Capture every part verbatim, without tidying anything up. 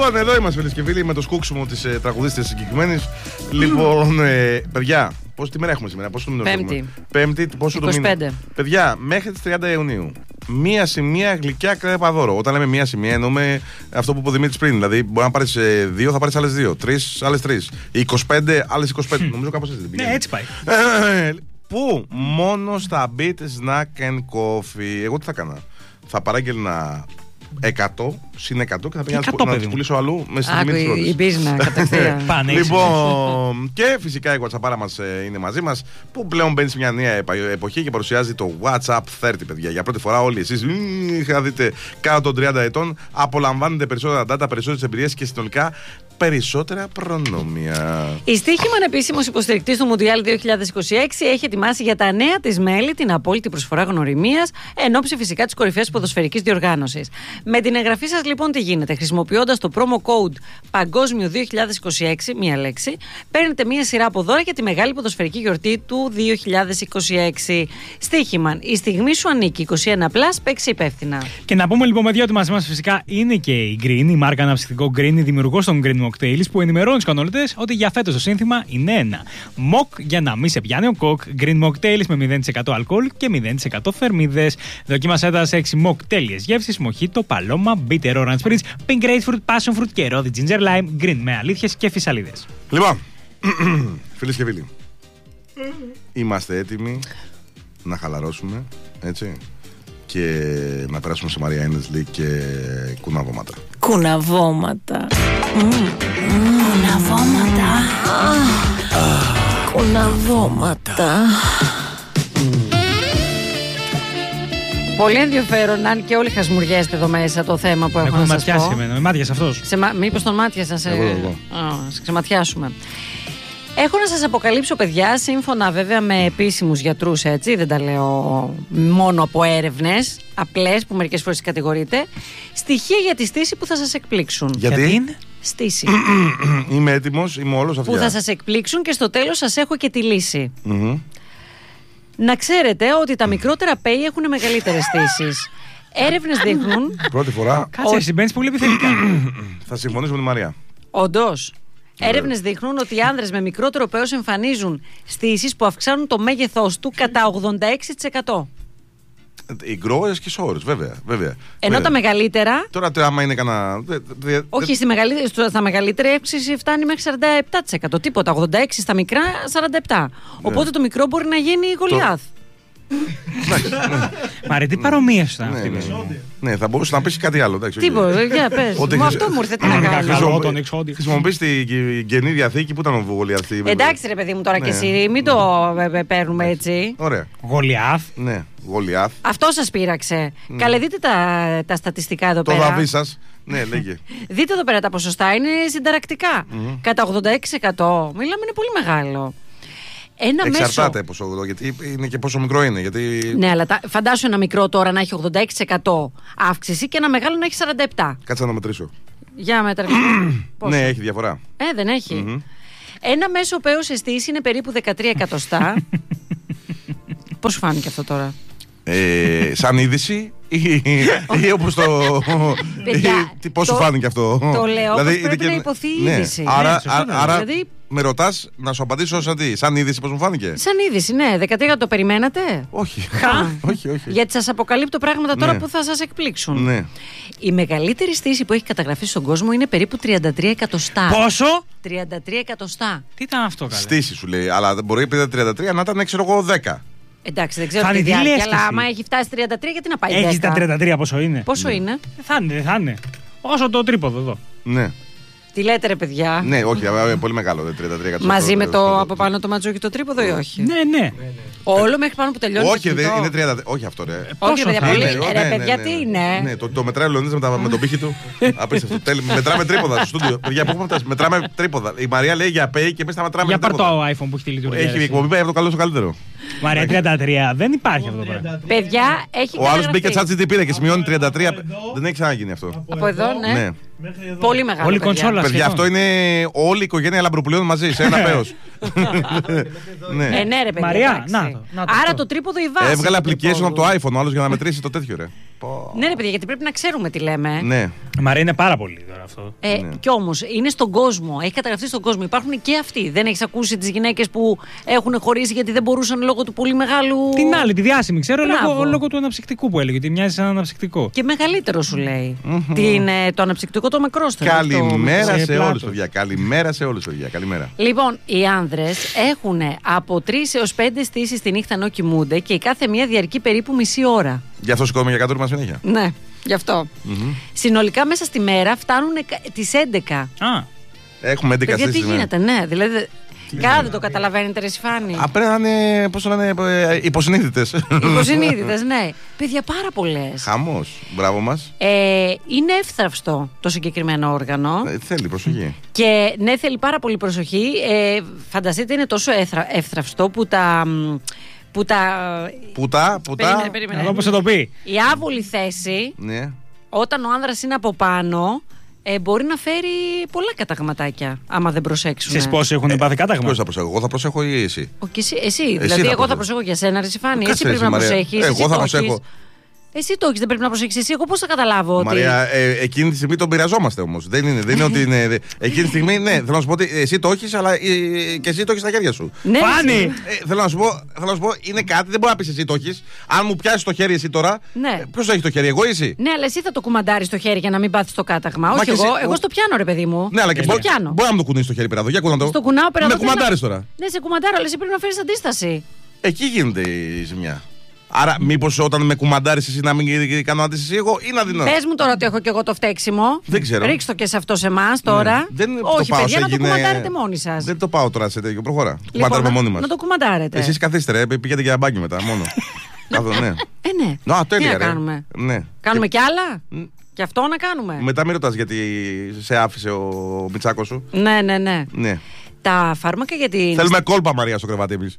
Λοιπόν, εδώ είμαστε φίλες και φίλοι με το σκούξιμο της ε, τραγουδίστριας συγκεκριμένης. Λοιπόν, ε, παιδιά, πόση τη μέρα έχουμε σήμερα, πόσο μήνα έχουμε? Πέμπτη. Πέμπτη, πόσο το μήνα? Παιδιά, μέχρι τις τριάντα Ιουνίου. Μία σημεία γλυκιά κρέπα δώρο. Όταν λέμε μία σημεία, εννοούμε αυτό που είπε ο Δημήτρης πριν. Δηλαδή, μπορεί να πάρεις ε, δύο, θα πάρεις άλλες δύο. Τρεις, άλλες τρεις. είκοσι πέντε, άλλες είκοσι πέντε. Νομίζω κάπως έτσι δεν πήγαινε. Ναι, έτσι πάει. Πού? Μόνο στα Beat Snack and Coffee. Εγώ τι θα έκανα? Θα παράγγελνα εκατό συν εκατό και θα πήγαινα να τους πουλήσω αλλού με στην τιμή της πρώτης. Η μπίζνα, κατευθείαν. Λοιπόν, και φυσικά η WhatsApp μας είναι μαζί μας, που πλέον μπαίνει σε μια νέα εποχή και παρουσιάζει το WhatsApp τριάντα, παιδιά. Για πρώτη φορά όλοι εσείς είχα δείτε κάτω των τριάντα ετών, απολαμβάνετε περισσότερα data, περισσότερες εμπειρίες και συνολικά περισσότερα προνόμια. Η Στοίχημαν, επίσημος υποστηρικτής του Μουντιάλ δύο χιλιάδες είκοσι έξι, έχει ετοιμάσει για τα νέα της μέλη την απόλυτη προσφορά γνωριμίας, εν ώψη φυσικά της κορυφαίας ποδοσφαιρικής διοργάνωσης. Με την εγγραφή σας λοιπόν τι γίνεται? Χρησιμοποιώντας το promo code Παγκόσμιο δύο χιλιάδες είκοσι έξι, μία λέξη, παίρνετε μία σειρά από δώρα για τη μεγάλη ποδοσφαιρική γιορτή του δύο χιλιάδες είκοσι έξι. Στοίχημαν, η στιγμή σου ανήκει. είκοσι ένα συν, παίξει υπεύθυνα. Και να πούμε λοιπόν, παιδιά, ότι μαζί μας φυσικά είναι και η Green, η μάρκα αναψυκτικό Green, η δημιουργός των Green Mocktails, που ενημερώνει τους καταναλωτές ότι για φέτος το σύνθημα είναι ένα. Μοκ για να μην σε πιάνει ο κοκ. Green Mocktails με μηδέν τοις εκατό αλκοόλ και μηδέν τοις εκατό θερμίδες. Δοκίμασέ τα σε έξι μοκ τέλειες γεύσεις: μοχίτο, παλώμα, bitter orange spritz, pink grapefruit, passion fruit και ρόδι ginger lime. Green με αλήθειες και φυσαλίδες. Λοιπόν, φίλες και φίλοι, είμαστε έτοιμοι να χαλαρώσουμε, έτσι, και να περάσουμε σε Μαρία Ένεσλι και κουναβώματα. Κουναβώματα. Κουναβώματα. Κουναβώματα. Πολύ ενδιαφέρον, αν και όλοι χασμουριέστε εδώ μέσα το θέμα που έχω να σας πω. Εμένα, με μάτιασε αυτός. Σε, μήπως τον μάτιασα να σε, εγώ, εγώ. Α, σε ξεματιάσουμε. Έχω να σας αποκαλύψω, παιδιά, σύμφωνα βέβαια με επίσημους γιατρούς, έτσι, δεν τα λέω μόνο από έρευνες απλές που μερικές φορές κατηγορείται, στοιχεία για τη στήση που θα σας εκπλήξουν. Γιατί? Στήση. Είμαι έτοιμος, είμαι όλος αυτιά. Που θα σας εκπλήξουν και στο τέλος σας έχω και τη λύση. Mm-hmm. Να ξέρετε ότι τα μικρότερα πέι έχουν μεγαλύτερες στήσεις. Έρευνες δείχνουν. Πρώτη φορά. Κάτσε, συμπαίνεις πολύ επιθετικά. Θα συμφωνήσω με τη Μαρία. Όντως. Έρευνες δείχνουν ότι οι άνδρες με μικρότερο πέος εμφανίζουν στήσεις που αυξάνουν το μέγεθός του κατά ογδόντα έξι τοις εκατό. Οι γκρόες και σόρες, βέβαια, βέβαια. Ενώ βέβαια. τα μεγαλύτερα. Τώρα, άμα είναι κανένα. Όχι, στη μεγαλύτερη, στα μεγαλύτερα αύξηση φτάνει μέχρι σαράντα επτά τοις εκατό. Τίποτα. ογδόντα έξι στα μικρά, σαράντα επτά. Οπότε το μικρό μπορεί να γίνει Γολιάθ. Μαρία, τι παρομοίες ήταν αυτή? Ναι, θα μπορούσε να πεις κάτι άλλο. Τίποτα, για πες. Μα αυτό μου ήρθε, τι να κάνω. Χρησιμοποιείς την Καινή Διαθήκη που ήταν ο Γολιάθ. Εντάξει, ρε παιδί μου, τώρα και εσύ, μην το παίρνουμε έτσι. Ωραία. Γολιάθ. Ναι, Γολιάθ. Αυτό σας πείραξε. Καλέ, δείτε τα στατιστικά εδώ πέρα. Το δαβί σας. Ναι, λέγε. Δείτε εδώ πέρα τα ποσοστά, είναι συνταρακτικά. Κατά ογδόντα έξι τοις εκατό. Μιλάμε, είναι πολύ μεγάλο. Ένα Εξαρτάται μέσο... πόσο, γιατί είναι και πόσο μικρό είναι. Γιατί... Ναι, αλλά τα... φαντάσου ένα μικρό τώρα να έχει ογδόντα έξι τοις εκατό αύξηση και ένα μεγάλο να έχει σαράντα επτά τοις εκατό. Κάτσε να μετρήσω. Για μέτρα. Ναι, έχει διαφορά. Ε, δεν έχει. Mm-hmm. Ένα μέσο πέος εστίση είναι περίπου δεκατρία εκατοστά. Πώς σου φάνηκε αυτό τώρα? Ε, σαν είδηση ή, ή όπως το... Παιδιά, ή, πώς σου φάνηκε αυτό? Το λέω, δηλαδή, πρέπει και... να υποθεί η ναι, είδηση. Άρα, ναι, α, άρα δηλαδή... με ρωτάς να σου απαντήσω σαν τι? Σαν είδηση πώς μου φάνηκε? Σαν είδηση, ναι. δεκατρία εκατοστά το περιμένατε? Όχι. όχι, όχι. Γιατί σας αποκαλύπτω πράγματα τώρα ναι. που θα σας εκπλήξουν. Ναι. Η μεγαλύτερη στήση που έχει καταγραφεί στον κόσμο είναι περίπου τριάντα τρία εκατοστά. Πόσο? τριάντα τρία εκατοστά. Τι ήταν αυτό, καλά? Στήση σου λέει, αλλά μπορεί πριν τριάντα τρία να ήταν, ξέρω εγώ, δέκα. Εντάξει, δεν ξέρω τι διάρκεια, αλλά άμα έχει φτάσει τριάντα τρία, γιατί να πάει δέκα? Έχεις τα τριάντα τρία πόσο είναι? Πόσο ναι. είναι? Θα είναι, θα είναι. Όσο το τρίποδο εδώ. Ναι. Τι λέτε, ρε παιδιά? Ναι, όχι, πολύ μεγάλο, τριάντα τρία εκατοστά. Μαζί με το από πάνω το ματζόκι το τρίποδο ή όχι? Ναι, ναι. Όλο μέχρι πάνω που τελειώνει? Όχι, δεν είναι τριάντα. Όχι αυτό, ρε. Όχι, παιδιά, πολύ. Ρε, παιδιά, τι είναι? Ναι, το μετράει ο Λεωνίδας με τον πύχη του. Απίστευτο. Μετράμε τρίποδα στο στούντιο. Παιδιά, πού έχουμε φτάσει? Μετράμε τρίποδα. Η Μαρία λέει για pay και εμείς θα μετράμε τρίποδα. Για πάρ' το iPhone που έχει τη λειτουργία. Έχει εκπομπή από το καλό στο καλύτερο. Μαρία, τριάντα τρία δεν υπάρχει αυτό το πράγμα. Παιδιά, έχει. Ο άλλος μπήκε τσάτσι τι πήρε και σημειώνει τριάντα τρία. Δεν έχει ξαναγίνει αυτό. Από εδώ, ναι. Πολύ μεγάλο. Όλη κονσόλα. Παιδιά, αυτό είναι όλη η οικογένεια Λαμπροπουλίων μαζί σε ένα πέος. Ναι, ναι, ρε παιδιά. Μαρία, να το. Άρα το τρίποδο η βάση. Έβγαλε application από το iPhone ο άλλος για να μετρήσει το τέτοιο, ρε. Ναι, ρε παιδιά, γιατί πρέπει να ξέρουμε τι λέμε. Ναι. Μαρία είναι πάρα πολύ τώρα. αυτό. Ε, Ναι. Κι όμως είναι στον κόσμο, έχει καταγραφεί στον κόσμο. Υπάρχουν και αυτοί. Δεν έχεις ακούσει τις γυναίκες που έχουν χωρίσει γιατί δεν μπορούσαν λόγω του πολύ μεγάλου. Την άλλη, τη διάσημη, ξέρω, Μπράβο. λόγω, λόγω του αναψυκτικού που έλεγε. Ότι μοιάζει σαν αναψυκτικό. Και μεγαλύτερο σου λέει. Την, ε, το αναψυκτικό το μικρόστρο. Καλημέρα σε σε πλάτος. όλους, παιδιά. Καλημέρα σε όλους, παιδιά. Καλημέρα. Λοιπόν, οι άνδρες έχουν από τρεις έως πέντε στήσεις τη νύχτα ενώ κοιμούνται και η κάθε μία διαρκεί περίπου μισή ώρα. Γι' αυτό σηκώνουμε για κατούρμα συνέχεια. Ναι, γι' αυτό. Μμμ. Συνολικά μέσα στη μέρα φτάνουν τις έντεκα. Α, Έχουμε έντεκα Παιδιά, τι στήσεις. ναι. γίνεται, ναι. Δηλαδή, καλά δεν το καταλαβαίνετε, ρε Σιφάνη. Α, πρέπει να είναι, πώς το λένε, ε, υποσυνείδητες. Υποσυνείδητες, ναι. Παιδιά, πάρα πολλές. Χαμός. Μπράβο μας. Ε, είναι εύθραυστο το συγκεκριμένο όργανο. Ε, θέλει προσοχή. Και ναι, θέλει πάρα πολύ προσοχή. Ε, φανταστείτε, είναι τόσο εύθρα, εύθραυστο που τα. μ, Που τα Πουτά, πουτά. Περίμενε, περίμενε. να δω πώς θα το πει. Η άβολη θέση, Ναι. όταν ο άνδρας είναι από πάνω, ε, μπορεί να φέρει πολλά καταγματάκια, άμα δεν προσέξουν. Σε πόσοι έχουν πάθει κάταγμα. Ποιος θα προσέχω, εγώ θα προσέχω ή εσύ. Ο, και εσύ, εσύ, δηλαδή, θα εγώ θα προσέχω. προσέχω για σένα, ρε Σιφάνη. Κάτσε, Εσύ πρέπει εσύ, να Μαρία. προσέχεις. Εγώ εσύ θα το προσέχω. έχεις. Εσύ το έχεις, δεν πρέπει να προσέξεις. Εσύ, εγώ πώς θα καταλάβω ότι. Μαρία, ε, εκείνη τη στιγμή τον πειραζόμαστε όμως. Δεν είναι, δεν είναι ότι είναι. δε- Εκείνη τη στιγμή, ναι, θέλω να σου πω ότι εσύ το έχεις, αλλά ε, και εσύ το έχεις στα χέρια σου. Ναι, Φάνη! εσύ. Ε, θέλω, να σου πω, θέλω να σου πω, είναι κάτι, δεν μπορεί να πεις εσύ το έχεις. Αν μου πιάσεις το χέρι εσύ τώρα, Ναι. ποιος έχει το χέρι, εγώ ή εσύ. Ναι, αλλά εσύ θα το κουμαντάρεις στο χέρι για να μην πάθεις το κάταγμα. Όχι και εγώ. εσύ- Εγώ ο- στο πιάνω, ρε παιδί μου. Ναι, αλλά και στο μπορεί, πιάνω. μπορεί να μου το κουνήσεις το χέρι πέρα εδώ. Για κούνα το. Στο κουνάω πέρα. Με εδώ, θες να- κουμαντάρεις τώρα. Ναι, σε κουμαντάρω, αλλά εσύ πρέπει να φέρεις αντίσταση. Εκεί γίνεται η ζημιά. Άρα, μήπως όταν με κουμαντάρεις εσύ να μην κάνω αντίσταση εγώ ή να δίνω. Πες μου τώρα ότι έχω και εγώ το φταίξιμο. Δεν ξέρω. Ρίξτε το και σε αυτό σε εμά τώρα. Ναι. Δεν το Όχι, πάω παιδιά, σε να το έγινε- κουμαντάρετε μόνοι σας. Δεν το πάω τώρα σε τέτοιο. Προχώρα. Το Λοιπόν, κουμαντάρουμε να- μόνοι μας. Να το κουμαντάρετε. Εσείς καθίστε, ρε, πήγαινε για μπάνι μετά μόνο. Κάθω, ναι. Ε, ναι. Να, Τι τέλεια, να ρε. κάνουμε. Ναι. Κάνουμε Και- κι άλλα. Μ. Και αυτό να κάνουμε. Μετά μην ρωτάς γιατί σε άφησε ο Μιτσάκος σου. Ναι, ναι, ναι. Ναι. Τα φάρμακα για την. Θέλουμε κόλπα, Μαρία, στο κρεβάτι εμείς.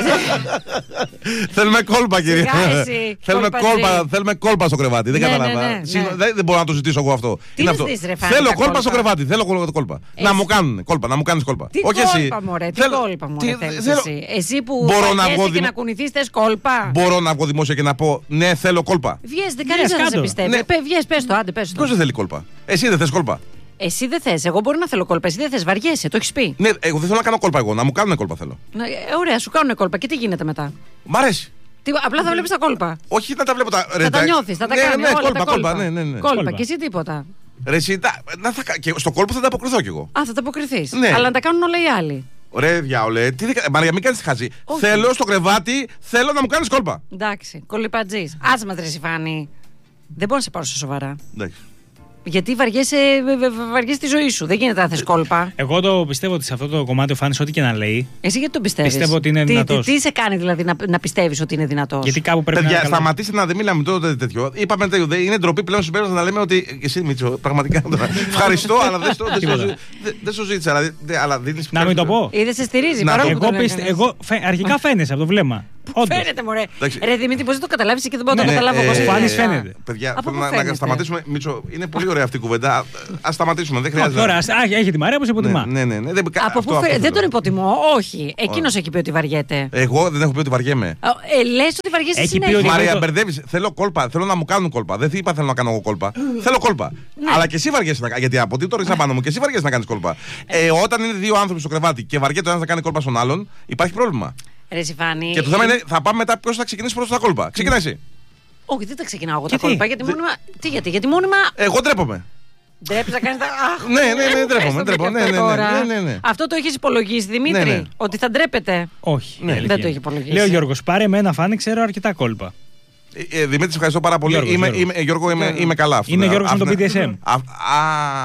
Θέλουμε κόλπα, κυρία. Σιγά εσύ, Θέλουμε κόλπατζή. κόλπα, θέλουμε κόλπα στο κρεβάτι. Δεν Ναι, κατάλαβα. ναι, ναι, Συγγνώ- ναι. Δεν, δεν μπορώ να το ζητήσω εγώ αυτό. Τι Είναι να αυτό. ζητήσεις, ρε, Φάνη, Θέλω τα κόλπα κόλπα. στο κρεβάτι. Θέλω κόλπα. κόλπα. Εσύ- Να μου κάνουν κόλπα, να μου κάνει κόλπα. Τι Όχι κόλπα, εσύ. μωρέ, τι Θέλω- κόλπα, μωρέ, τι- θέλεις θέλω- εσύ. Εσύ που Μπορώ να βαριέσαι βγω και δημο- να κουνηθείς θες κόλπα. Μπορώ να βγω δημόσια και να πω ναι, θέλω κόλπα. Βγες, δεν Βγες, κανείς δεν θα σε κάτω. πιστεύει. Ναι. Πε- Βγες, πες το, άντε, πες Ποιο το. δεν θέλει κόλπα. Εσύ δεν θες κόλπα. Εσύ δεν θες, εγώ μπορεί να θέλω κόλπα. Εσύ δεν θες, βαριέσαι, το έχεις πει. Ναι, εγώ δεν θέλω να κάνω κόλπα εγώ. Να μου κάνουν κόλπα θέλω. Να- ε, Ωραία, σου κάνουν κόλπα και τι γίνεται μετά. Μ' αρέσει. Τι, απλά θα βλέπεις τα κόλπα. Όχι να τα βλέπω τα. Θα τα νιώθεις, θα τα ναι, κάνεις ναι, όλα κόλπα, τα κόλπα, κόλπα. ναι, ναι, ναι. Κόλπα Κόλπα. και εσύ τίποτα. Ρε, εσύ, τα, να θα, κα- και στο κόλπο θα ανταποκριθώ κι εγώ. Α, θα τα αποκριθείς. Ναι. Αλλά να τα κάνουν όλα οι άλλοι. Ρε, διάολε, τι δικα... Μαρία, μην κάνεις τη χαζή. Όχι. Θέλω στο κρεβάτι, θέλω να μου κάνεις κόλπα. Εντάξει, κολυπατζής. Άσε μας, ρε Σιφάνη. Δεν μπορώ να σε πάρω σε σοβαρά. Εντάξει. Γιατί βαριέσαι, βε- βε- βαριέσαι τη ζωή σου. Δεν γίνεται να θες κόλπα. Εγώ το πιστεύω ότι σε αυτό το κομμάτι ο Φάνης ό,τι και να λέει. Εσύ γιατί τον πιστεύεις. Πιστεύω ότι είναι Τι- δυνατός. Τι, τι σε κάνει δηλαδή να, να πιστεύεις ότι είναι δυνατός. Γιατί κάπου πρέπει Παιδιά, να. είναι καλά. σταματήστε να δεν μιλάμε τώρα τέτοιο. Είπαμε τέτοιο. δεν- Είναι ντροπή πλέον συμπέρασμα να λέμε ότι. Εσύ, Μίτσο, πραγματικά. Ευχαριστώ, αλλά δεν στο- δεν στο Τίποτα. ζη- δεν- δεν σου ζήτησα. αλλά δεν- Αλλά δίνεις- Να μην το πω. Είδε σε στηρίζει. Να, παρόλο που Εγώ, τον πιστε, έκανες. εγώ φαι- αρχικά φαίνεσαι από το βλέμμα. Όντως. Φαίνεται, μωρέ. Εντάξει. Ρε Δημήτρη, πώς δεν το καταλάβεις και δεν μπορώ να το Ναι, καταλάβω εγώ. ε, σε Φάνης εσένα. φαίνεται. Παιδιά, Από θέλω πού να, να φαίνεται? σταματήσουμε. Μίτσο, είναι πολύ ωραία αυτή η κουβέντα. Α σταματήσουμε, δεν Όχι, χρειάζεται. τώρα, ας- α, έχει τη Μαρία όπως υποτιμά. Ναι, ναι, ναι. δεν- Από αυτό- πού αυτό φαίνεται. Δεν θέλω. τον υποτιμώ. Όχι. Εκείνος έχει πει ότι βαριέται. Εγώ δεν έχω πει ότι βαριέμαι. Ε, λες ότι βαριέσαι Έχει πει συνέχεια. ότι- Μαρία, το- μπερδεύει. Θέλω κόλπα. Θέλω να μου κάνουν κόλπα. Δεν είπα θέλω να κάνω εγώ κόλπα. Θέλω κόλπα. Ναι. Αλλά και εσύ βαριέσαι να κάνει. Γιατί από τι τώρα είσαι απάνω μου και εσύ βαριέσαι να κάνει κόλπα. Ε, όταν είναι δύο άνθρωποι στο κρεβάτι και βαριέται ο ένα να κάνει κόλπα στον άλλον, υπάρχει πρόβλημα. Ρε Σιφάνη. Και το θέμα είναι, θα πάμε μετά ποιο θα ξεκινήσει πρώτο τα κόλπα. Ξεκινά εσύ. Όχι, δεν τα ξεκινάω εγώ τα Γιατί? κόλπα. Γιατί μόνιμα. Τι, γιατί, γιατί μόνιμα. Εγώ ντρέπομαι. Ντρέπεις να κάνεις τα. Αχ, Ναι, ναι, ναι, μου ντρέπομαι, πες το ντρέπομαι, και ναι, αυτό ναι, ναι, τώρα. ναι, ναι, ναι. Αυτό το έχεις υπολογίσει, Δημήτρη. Ναι, ναι. Ότι θα ντρέπεται. Όχι. Ναι. η αλήθεια Δεν το είναι. έχει υπολογίσει. Λέει ο Γιώργος, πάρε με ένα Φάνη, ξέρω αρκετά κόλπα. Ε, ε, Δημήτρη, σε ευχαριστώ πάρα πολύ. Γιώργος, είμαι, Γιώργος. είμαι, ε, Γιώργο, είμαι, είμαι καλά. Αυτό Είναι είναι- Γιώργος με το αυτό μπι ντι ες εμ. είναι- Α, α,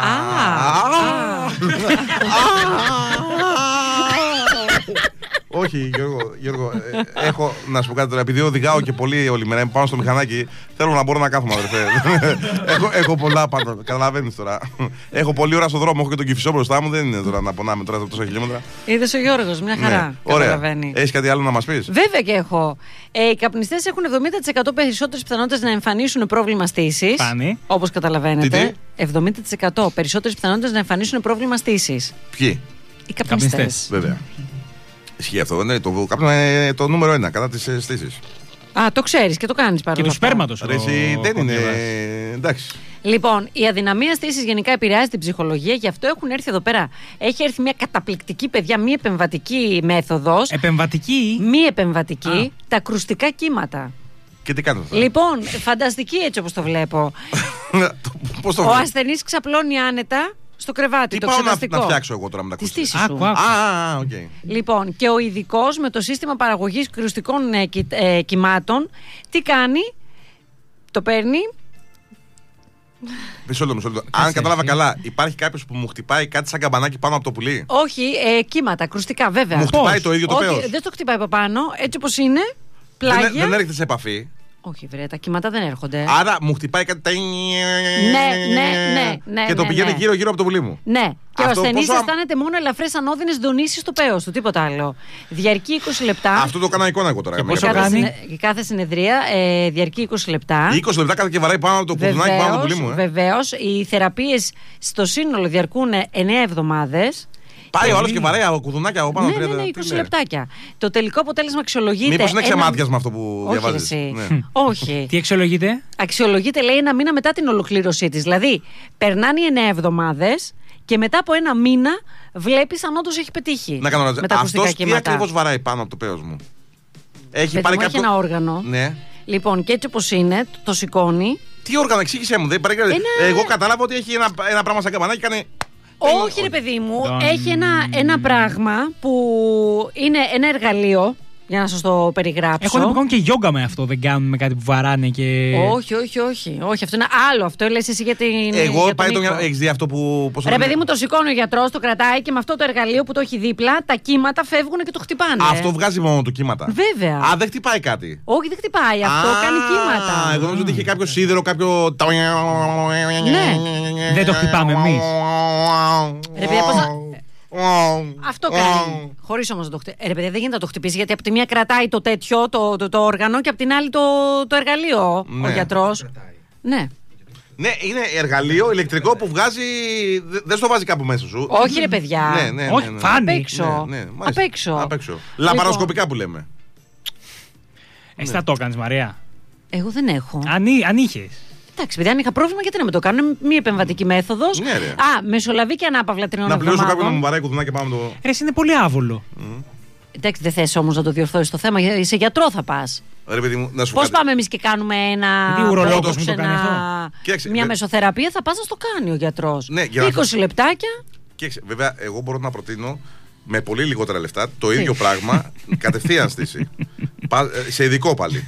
Α, Όχι, Γιώργο, Γιώργο ε, έχω να σου πω κάτι τώρα. Επειδή οδηγάω και πολύ όλη μέρα, είμαι πάνω στο μηχανάκι, θέλω να μπορώ να κάθομαι, αδερφέ. έχω, έχω πολλά πάντα. Καταλαβαίνει τώρα. έχω πολλή ώρα στο δρόμο, έχω και τον Κηφισό μπροστά μου. Δεν είναι τώρα να πονάμε τώρα τόσα χιλιόμετρα. είδες ο Γιώργος, μια χαρά. Ναι, ωραία. Καταλαβαίνει. Έχει κάτι άλλο να μα πει. Βέβαια και έχω. Ε, οι καπνιστές έχουν εβδομήντα τοις εκατό περισσότερες πιθανότητες να εμφανίσουν πρόβλημα στήσης. Φάνη. Όπως καταλαβαίνετε. Τι, τι? εβδομήντα τοις εκατό περισσότερες πιθανότητες να εμφανίσουν πρόβλημα στήσης. Ποιοι, Οι καπνιστές. Καπνιστές. βέβαια. Ισχύει αυτό. Ναι, το κάπνο είναι το νούμερο ένα κατά τι στήσει. Α, το ξέρεις και το κάνεις παρόλο. Και του σπέρματος. Ρε, εσύ δεν είναι. Εντάξει. Λοιπόν, η αδυναμία στήσης γενικά επηρεάζει την ψυχολογία, γι' αυτό έχουν έρθει εδώ πέρα. Έχει έρθει μια καταπληκτική, παιδιά, μη επεμβατική μέθοδος. Επεμβατική. Μη επεμβατική, Α. τα κρουστικά κύματα. Και τι κάνετε αυτά. Λοιπόν, φανταστική έτσι όπως το βλέπω. Πώς το Ο βλέπεις? ασθενής ξαπλώνει άνετα στο κρεβάτι. Τι το πάω να, εξεταστικό. να φτιάξω εγώ τώρα με τα Τη ακουστικά. στήση σου. Άκου, άκου. Α, α, οκ. Λοιπόν, και ο ειδικός με το σύστημα παραγωγής κρουστικών ε, κοι- ε, κυμάτων, τι κάνει, το παίρνει. Μισό λεπτό, μισό λεπτό. Αν Κάτσε, κατάλαβα εσύ. καλά, υπάρχει κάποιο που μου χτυπάει κάτι σαν καμπανάκι πάνω από το πουλί. Όχι, ε, κύματα, κρουστικά, βέβαια. Μου χτυπάει Πώς? το ίδιο το Όχι, πέος. δεν το χτυπάει από πάνω, έτσι όπως είναι, πλάγια. Δεν, δεν έρχεται σε επαφή. Όχι, βρε, τα κύματα δεν έρχονται. Άρα μου χτυπάει κάτι. Ναι, ναι, ναι, ναι, Και το ναι, πηγαίνει ναι. γύρω-γύρω από το πουλί μου. Ναι, και ο Αυτό ασθενής πόσο- αισθάνεται μόνο ελαφρές ανώδυνες δονήσεις στο πέος του, τίποτα άλλο. Διαρκεί είκοσι λεπτά. Αυτό το έκανα εικόνα εγώ τώρα. Και με πόσο κάποια κάθε, κάνει? συνε- κάθε συνεδρία ε, διαρκεί είκοσι λεπτά. είκοσι λεπτά κάθε και βαράει πάνω από το κουδουνάκι πάνω από το πουλί μου. Ε. Βεβαίως, οι θεραπείες στο σύνολο διαρκούν εννέα εβδομάδες. Πάει ο άλλο και βαράει από κουδουνάκια από πάνω. Ναι, ναι, τριάντα. ναι, Τι είκοσι λέει? λεπτάκια. Το τελικό αποτέλεσμα αξιολογείται. Μήπως είναι ένα- ξεμάτιασμα αυτό που Όχι, διαβάζεις? εσύ. Ναι. Όχι. Τι αξιολογείται? Αξιολογείται, λέει, ένα μήνα μετά την ολοκλήρωσή της. Δηλαδή, περνάνε οι εννέα εβδομάδες και μετά από ένα μήνα βλέπεις αν όντως έχει πετύχει. Να κάνω με τα ακουστικά αυτό τι κύματα. ακριβώς βαράει πάνω από το πέος μου. Έχει Παιδί πάρει μου, έχει κάποιο. ένα όργανο. Ναι. Λοιπόν, και έτσι όπως είναι, το- το σηκώνει. Τι όργανο, εξήγησέ μου. Δεν υπάρχει... Ένα- Εγώ κατάλαβα ότι έχει ένα, ένα πράγμα σαν καμπανάκι και κάνει. Όχι, ρε παιδί μου, Τον- έχει ένα, ένα πράγμα που είναι ένα εργαλείο. Για να σας το περιγράψω. Έχουν που κάνουν και γιόγκα με αυτό, δεν κάνουν με κάτι που βαράνε και. Όχι, όχι, όχι, όχι. Αυτό είναι άλλο. Αυτό λες εσύ για την. Εγώ για πάει τον το ήχο. μυαλό. Έχει δει αυτό που. πώς το Ρε λένε? παιδί μου, το σηκώνει ο γιατρός, το κρατάει και με αυτό το εργαλείο που το έχει δίπλα, τα κύματα φεύγουν και το χτυπάνε. Αυτό βγάζει μόνο του κύματα. Βέβαια. Α, δεν χτυπάει κάτι. Όχι, δεν χτυπάει. Αυτό Α, κάνει κύματα. Εγώ νομίζω ότι είχε κάποιο σίδερο, κάποιο. Ναι. Δεν το χτυπάμε εμείς. Ρε παιδιά, πώς να- Αυτό κάνει. Χωρίς όμως να το χτυπήσει. Ρε παιδιά, δεν γίνεται να το χτυπήσει γιατί από τη μία κρατάει το τέτοιο, το, το, το όργανο και από την άλλη το, το εργαλείο. Ναι. Ο γιατρός. Ναι. Ναι, είναι εργαλείο ηλεκτρικό που βγάζει. δε- Δεν στο βάζει κάπου μέσα σου. Όχι, ρε παιδιά. Ναι, ναι, ναι, Όχι, ναι. φάνη. Απ' έξω. Ναι, ναι, μάλιστα. Απ' έξω. Απ' έξω. Λαπαροσκοπικά που λέμε. Εσύ θα το έκανε, Μαρία. Εγώ δεν έχω. Αν, εί- αν είχε. Εντάξει, παιδιά, αν είχα πρόβλημα, γιατί να με το κάνω. Είναι μη επεμβατική μέθοδος. Ναι, ρε. Α, μεσολαβεί και ανάπαυλα τριών Να πληρώσω κάποιον να μου εβδομάδων. βαράει κουδουνάκι πάνω από το. Ρε, εσύ είναι πολύ άβολο. Εντάξει, δεν θες όμως να το διορθώσεις το θέμα. Σε γιατρό θα πας. Ρε παιδί μου, να σου πω Πώς κάτι. πάμε εμείς και κάνουμε ένα. Γιατί ουρολόγος botox, μου το κάνει ένα- αυτό? Κοίταξε, Μια δε- μεσοθεραπεία θα πας να στο κάνει ο γιατρός. Ναι, για να- είκοσι λεπτάκια. Κοίταξε, βέβαια, εγώ μπορώ να προτείνω με πολύ λιγότερα λεφτά το ίδιο πράγμα κατευθείαν στήση. Πα- ε, σε ειδικό πάλι.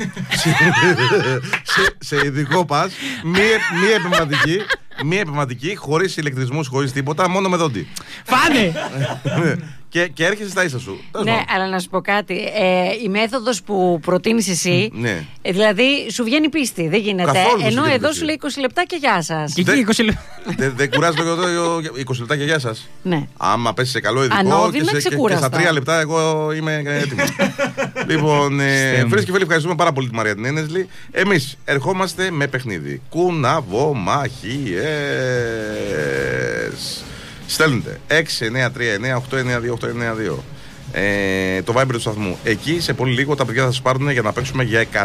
σε, σε ειδικό πα, μη, μη επεμβατική, μη επεμβατική, χωρί ηλεκτρισμού, χωρί τίποτα, μόνο με δόντι. Φάνε! και, και έρχεσαι στα ίσα σου. Τέλος Ναι, πάντων. αλλά να σου πω κάτι. Ε, η μέθοδος που προτείνεις εσύ, Ναι. ε, δηλαδή σου βγαίνει πίστη. Δεν γίνεται. Καθόλου δεν σου Ενώ βγαίνει εδώ πίστη. σου λέει είκοσι λεπτά και γεια σας. Και εκεί είκοσι λεπτά. Δεν δεν κουράζει το το- είκοσι λεπτά και γεια σα. Ναι. Άμα πέσει σε καλό ειδικό Ανώδυνα, και, σε, και, και ξεκούραστα. στα τρία λεπτά εγώ είμαι έτοιμο. Λοιπόν, ε, Χριστέ μου. φίλες και φίλοι, ευχαριστούμε πάρα πολύ τη Μαρία την Ένεσλη. Εμείς ερχόμαστε με παιχνίδι. Κουναβομαχίες. Στέλνετε έξι εννιά τρία εννιά οκτώ εννιά δύο οκτώ εννιά δύο. Ε, το Viber του σταθμού. Εκεί σε πολύ λίγο τα παιδιά θα σας πάρουν για να παίξουμε για